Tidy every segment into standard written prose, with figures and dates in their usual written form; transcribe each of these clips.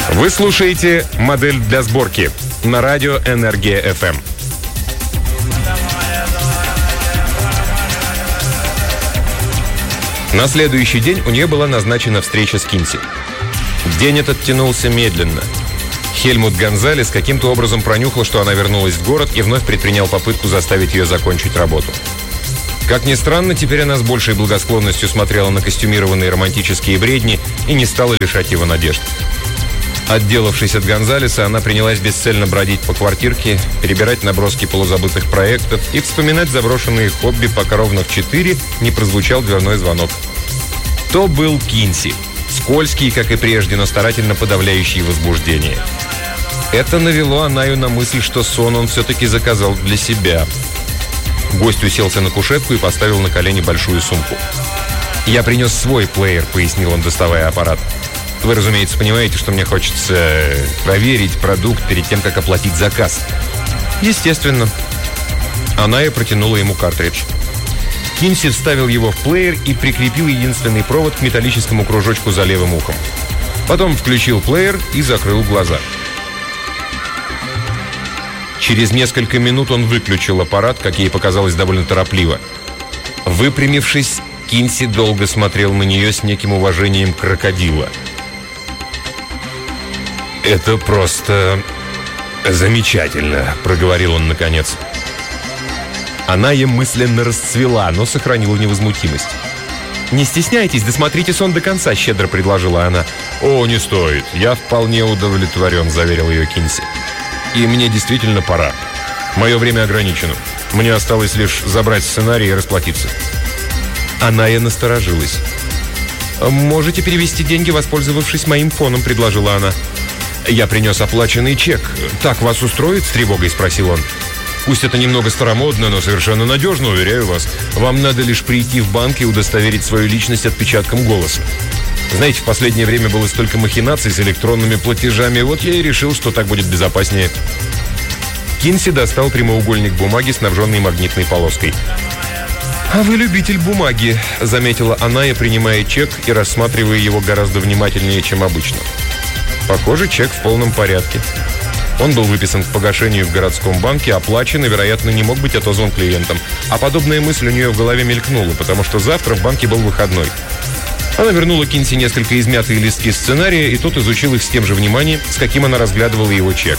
Вы слушаете «Модель для сборки» на радио «Энергия ФМ». На следующий день у нее была назначена встреча с Кинси. День этот тянулся медленно. Хельмут Гонзалес каким-то образом пронюхал, что она вернулась в город, и вновь предпринял попытку заставить ее закончить работу. Как ни странно, теперь она с большей благосклонностью смотрела на костюмированные романтические бредни и не стала лишать его надежд. Отделавшись от Гонзалеса, она принялась бесцельно бродить по квартирке, перебирать наброски полузабытых проектов и вспоминать заброшенные хобби, пока ровно в 4 не прозвучал дверной звонок. То был Кинси, скользкий, как и прежде, но старательно подавляющий возбуждение. Это навело Анаю на мысль, что сон он все-таки заказал для себя. Гость уселся на кушетку и поставил на колени большую сумку. «Я принес свой плеер», — пояснил он, доставая аппарат. «Вы, разумеется, понимаете, что мне хочется проверить продукт перед тем, как оплатить заказ». «Естественно». Аная протянула ему картридж. Кинси вставил его в плеер и прикрепил единственный провод к металлическому кружочку за левым ухом. Потом включил плеер и закрыл глаза. Через несколько минут он выключил аппарат, как ей показалось, довольно торопливо. Выпрямившись, Кинси долго смотрел на нее с неким уважением крокодила. «Это просто замечательно», — проговорил он наконец. Она ей мысленно расцвела, но сохранила невозмутимость. «Не стесняйтесь, досмотрите сон до конца», — щедро предложила она. «О, не стоит. Я вполне удовлетворен», — заверил ее Кинси. «И мне действительно пора. Мое время ограничено. Мне осталось лишь забрать сценарий и расплатиться». Аная насторожилась. «Можете перевести деньги, воспользовавшись моим фоном», — предложила она. «Я принес оплаченный чек. Так вас устроит?» — с тревогой спросил он. «Пусть это немного старомодно, но совершенно надежно, уверяю вас. Вам надо лишь прийти в банк и удостоверить свою личность отпечатком голоса. Знаете, в последнее время было столько махинаций с электронными платежами, вот я и решил, что так будет безопаснее». Кинси достал прямоугольник бумаги, снабженный магнитной полоской. «А вы любитель бумаги», — заметила Аная, принимая чек и рассматривая его гораздо внимательнее, чем обычно. Похоже, чек в полном порядке. Он был выписан к погашению в городском банке, оплачен и, вероятно, не мог быть отозван клиентам. А подобная мысль у нее в голове мелькнула, потому что завтра в банке был выходной. Она вернула Кинси несколько измятые листки сценария, и тот изучил их с тем же вниманием, с каким она разглядывала его чек.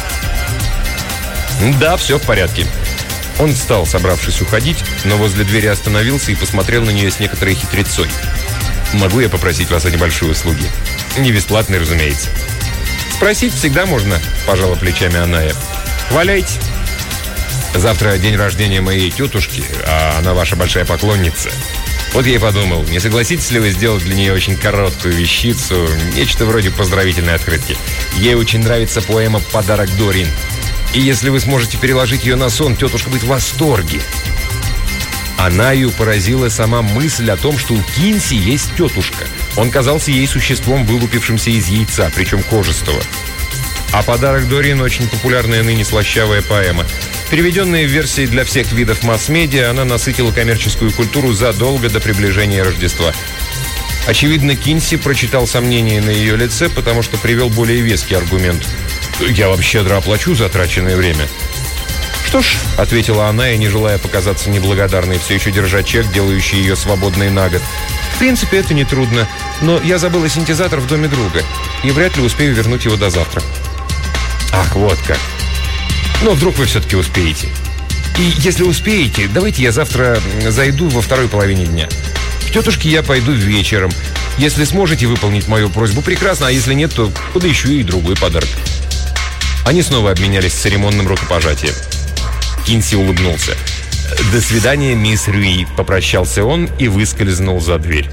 «Да, все в порядке». Он встал, собравшись уходить, но возле двери остановился и посмотрел на нее с некоторой хитрецой. «Могу я попросить вас о небольшой услуге? Не бесплатной, разумеется». «Спросить всегда можно», – пожала плечами Аная. «Валяйте». «Завтра день рождения моей тетушки, а она ваша большая поклонница. Вот я и подумал, не согласитесь ли вы сделать для нее очень короткую вещицу, нечто вроде поздравительной открытки. Ей очень нравится поэма «Подарок Дорин». И если вы сможете переложить ее на сон, тетушка будет в восторге». Анаю поразила сама мысль о том, что у Кинси есть тетушка. Он казался ей существом, вылупившимся из яйца, причем кожистого. А «Подарок Дорин» — очень популярная ныне слащавая поэма. Переведенная в версии для всех видов масс-медиа, она насытила коммерческую культуру задолго до приближения Рождества. Очевидно, Кинси прочитал сомнения на ее лице, потому что привел более веский аргумент. «Я вам щедро оплачу затраченное время». «Что ж», — ответила она, и не желая показаться неблагодарной, все еще держа чек, делающий ее свободной на год. «В принципе, это нетрудно, но я забыла синтезатор в доме друга, и вряд ли успею вернуть его до завтра». «Ах, вот как! Но вдруг вы все-таки успеете. И если успеете, давайте я завтра зайду во второй половине дня. К тетушке я пойду вечером. Если сможете выполнить мою просьбу, прекрасно, а если нет, то подыщу и другой подарок». Они снова обменялись церемонным рукопожатием. Кинси улыбнулся. «До свидания, мисс Рюи», — попрощался он и выскользнул за дверь.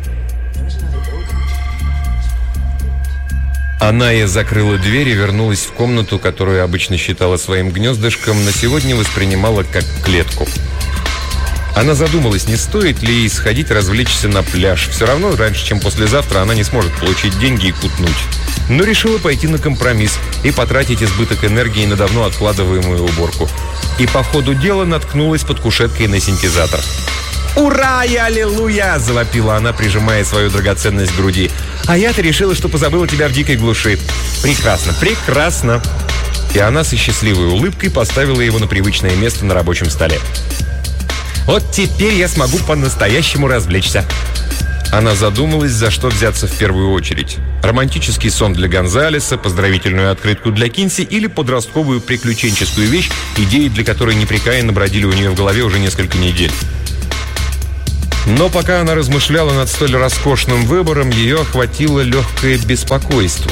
Аная закрыла дверь и вернулась в комнату, которую обычно считала своим гнездышком, но сегодня воспринимала как клетку. Она задумалась, не стоит ли ей сходить развлечься на пляж. Все равно раньше, чем послезавтра, она не сможет получить деньги и кутнуть. Но решила пойти на компромисс и потратить избыток энергии на давно откладываемую уборку. И по ходу дела наткнулась под кушеткой на синтезатор. «Ура и аллилуйя!» – завопила она, прижимая свою драгоценность к груди. А я-то решила, что позабыла тебя в дикой глуши. Прекрасно, прекрасно. И она со счастливой улыбкой поставила его на привычное место на рабочем столе. Вот теперь я смогу по-настоящему развлечься. Она задумалась, за что взяться в первую очередь. Романтический сон для Гонзалеса, поздравительную открытку для Кинси или подростковую приключенческую вещь, идеи для которой непрекаянно бродили у нее в голове уже несколько недель. Но пока она размышляла над столь роскошным выбором, ее охватило легкое беспокойство.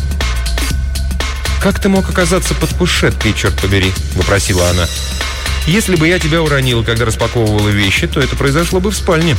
«Как ты мог оказаться под кушеткой, черт побери?» – вопросила она. «Если бы я тебя уронила, когда распаковывала вещи, то это произошло бы в спальне».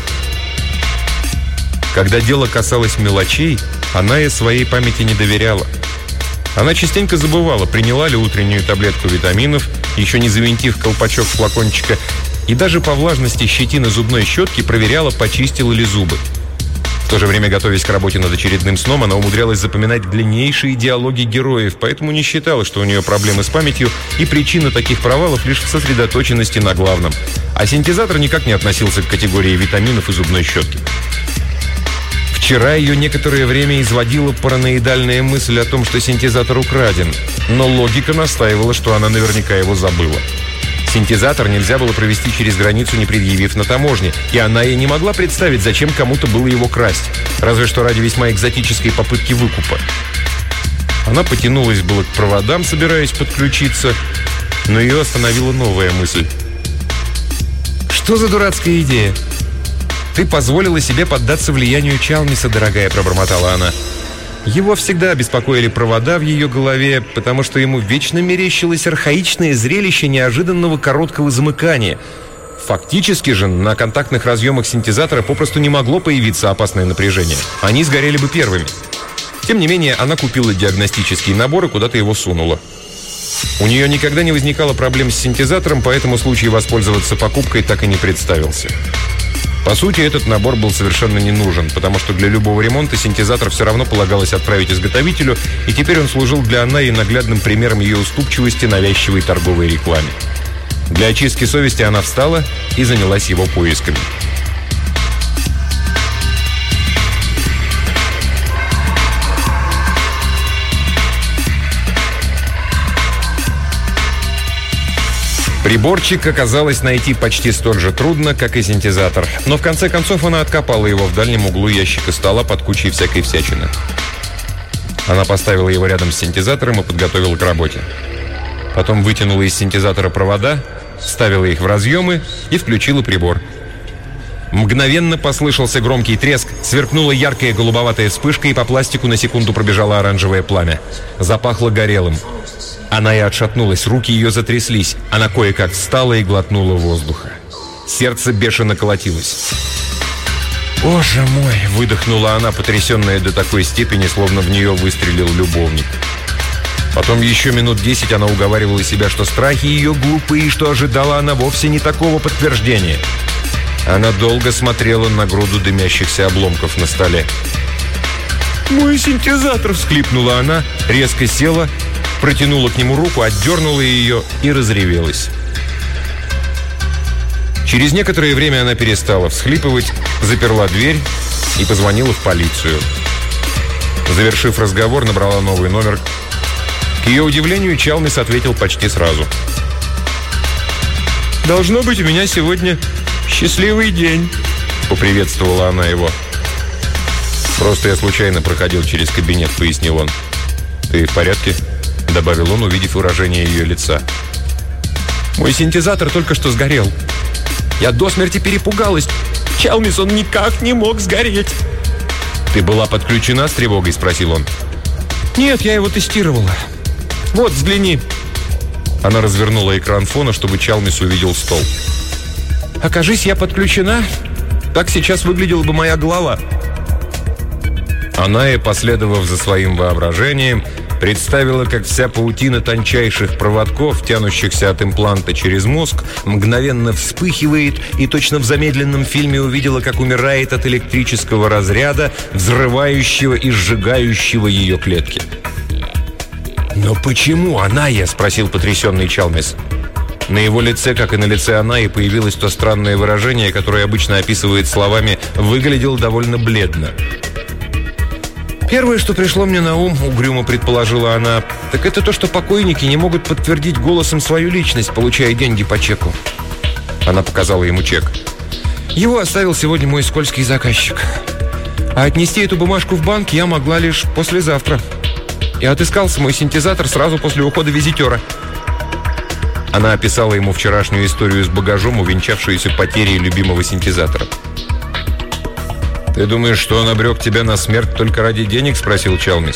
Когда дело касалось мелочей, она и своей памяти не доверяла. Она частенько забывала, приняла ли утреннюю таблетку витаминов, еще не завинтив колпачок флакончика, и даже по влажности щетины зубной щетки проверяла, почистила ли зубы. В то же время, готовясь к работе над очередным сном, она умудрялась запоминать длиннейшие диалоги героев, поэтому не считала, что у нее проблемы с памятью, и причина таких провалов лишь в сосредоточенности на главном. А синтезатор никак не относился к категории витаминов и зубной щетки. Вчера ее некоторое время изводила параноидальная мысль о том, что синтезатор украден, но логика настаивала, что она наверняка его забыла. Синтезатор нельзя было провести через границу, не предъявив на таможне, и она и не могла представить, зачем кому-то было его красть, разве что ради весьма экзотической попытки выкупа. Она потянулась было к проводам, собираясь подключиться, но ее остановила новая мысль. «Что за дурацкая идея? Ты позволила себе поддаться влиянию Чалмиса, дорогая», — пробормотала она. Его всегда беспокоили провода в ее голове, потому что ему вечно мерещилось архаичное зрелище неожиданного короткого замыкания. Фактически же на контактных разъемах синтезатора попросту не могло появиться опасное напряжение. Они сгорели бы первыми. Тем не менее, она купила диагностический набор и куда-то его сунула. У нее никогда не возникало проблем с синтезатором, поэтому случай воспользоваться покупкой так и не представился. По сути, этот набор был совершенно не нужен, потому что для любого ремонта синтезатор все равно полагалось отправить изготовителю, и теперь он служил для Анаи наглядным примером ее уступчивости навязчивой торговой рекламе. Для очистки совести она встала и занялась его поисками. Приборчик оказалось найти почти столь же трудно, как и синтезатор. Но в конце концов она откопала его в дальнем углу ящика стола под кучей всякой всячины. Она поставила его рядом с синтезатором и подготовила к работе. Потом вытянула из синтезатора провода, вставила их в разъемы и включила прибор. Мгновенно послышался громкий треск, сверкнула яркая голубоватая вспышка, и по пластику на секунду пробежало оранжевое пламя. Запахло горелым. Она и отшатнулась, руки ее затряслись. Она кое-как встала и глотнула воздуха. Сердце бешено колотилось. «Боже мой!» — выдохнула она, потрясенная до такой степени, словно в нее выстрелил любовник. Потом еще минут 10 она уговаривала себя, что страхи ее глупые, и что ожидала она вовсе не такого подтверждения. Она долго смотрела на груду дымящихся обломков на столе. «Мой синтезатор!» — всхлипнула она, резко села, протянула к нему руку, отдернула ее и разревелась. Через некоторое время она перестала всхлипывать, заперла дверь и позвонила в полицию. Завершив разговор, набрала новый номер. К ее удивлению, Чалмис ответил почти сразу. «Должно быть, у меня сегодня счастливый день», — поприветствовала она его. «Просто я случайно проходил через кабинет», — пояснил он. «Ты в порядке?» — добавил он, увидев выражение ее лица. «Мой синтезатор только что сгорел. Я до смерти перепугалась. Чалмис, он никак не мог сгореть». «Ты была подключена с тревогой?» — спросил он. «Нет, я его тестировала. Вот, взгляни». Она развернула экран фона, чтобы Чалмис увидел стол. «Окажись, я подключена, так сейчас выглядела бы моя голова». Она, и последовав за своим воображением, представила, как вся паутина тончайших проводков, тянущихся от импланта через мозг, мгновенно вспыхивает, и точно в замедленном фильме увидела, как умирает от электрического разряда, взрывающего и сжигающего ее клетки. «Но почему Аная?» — спросил потрясенный Чалмис. На его лице, как и на лице Анаи, появилось то странное выражение, которое обычно описывает словами «выглядел довольно бледно». Первое, что пришло мне на ум, угрюмо предположила она, так это то, что покойники не могут подтвердить голосом свою личность, получая деньги по чеку. Она показала ему чек. Его оставил сегодня мой скользкий заказчик. А отнести эту бумажку в банк я могла лишь послезавтра. И отыскался мой синтезатор сразу после ухода визитера. Она описала ему вчерашнюю историю с багажом, увенчавшуюся потерей любимого синтезатора. «Ты думаешь, что он обрек тебя на смерть только ради денег?» – спросил Чалмис.